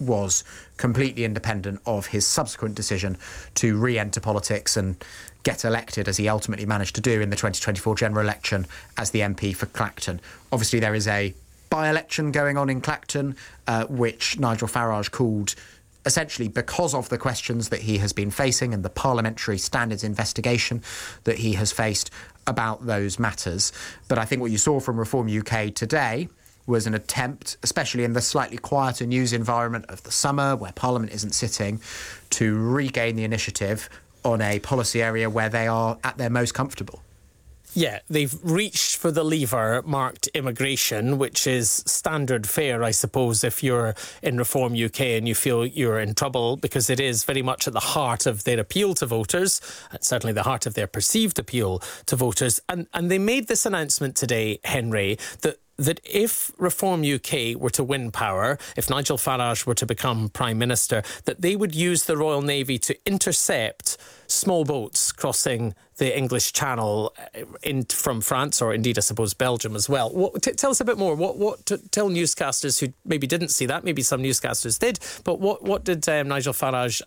was completely independent of his subsequent decision to re-enter politics and get elected, as he ultimately managed to do in the 2024 general election as the MP for Clacton. Obviously, there is a by-election going on in Clacton, which Nigel Farage called essentially because of the questions that he has been facing and the parliamentary standards investigation that he has faced about those matters. But I think what you saw from Reform UK today was an attempt, especially in the slightly quieter news environment of the summer where Parliament isn't sitting, to regain the initiative on a policy area where they are at their most comfortable. Yeah, they've reached for the lever marked immigration, which is standard fare, I suppose, if you're in Reform UK and you feel you're in trouble, because it is very much at the heart of their appeal to voters, and certainly the heart of their perceived appeal to voters. And they made this announcement today, Henry, that if Reform UK were to win power, if Nigel Farage were to become Prime Minister, that they would use the Royal Navy to intercept small boats crossing the English Channel from France, or indeed, I suppose, Belgium as well. Tell us a bit more. Tell newscasters who maybe didn't see that, maybe some newscasters did, but what did Nigel Farage